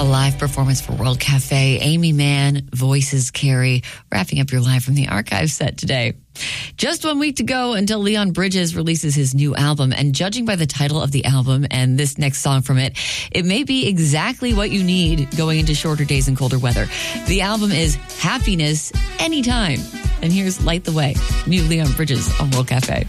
A live performance for World Cafe. Amy Mann, voices Carrie, wrapping up your Live from the Archives set today. Just 1 week to go until Leon Bridges releases his new album. And judging by the title of the album and this next song from it, it may be exactly what you need going into shorter days and colder weather. The album is Happiness Anytime. And here's Light the Way, new Leon Bridges on World Cafe.